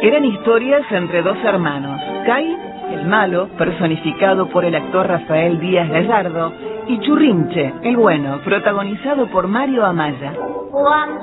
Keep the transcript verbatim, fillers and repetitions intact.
Eran historias entre dos hermanos, Cay, el malo, personificado por el actor Rafael Díaz Gallardo, y Churrinche, el bueno, protagonizado por Mario Amaya. Cuando